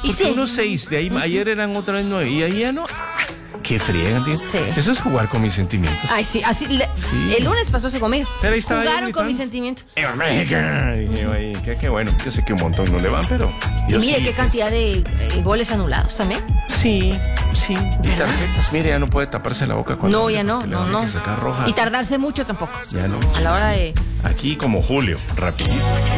Y Porque sí. 1-6, de ahí ayer eran otra vez 9 y ahí ya no. Qué friegan, tío. Sí. Eso es jugar con mis sentimientos. Ay, sí, así. Sí. El lunes pasó eso conmigo. Pero ahí estaba yo Jugaron con gritando. mis sentimientos. Dije yo ahí, qué bueno. Yo sé que un montón no le van, pero Y yo mire sí. qué cantidad de goles anulados también. Sí. Y ¿Verdad? tarjetas. Mire, ya no puede taparse la boca cuando No, hable ya no, porque le no, van a no. que sacar roja. Y tardarse mucho tampoco. Ya no. A la hora de... Aquí como Julio, rapidito.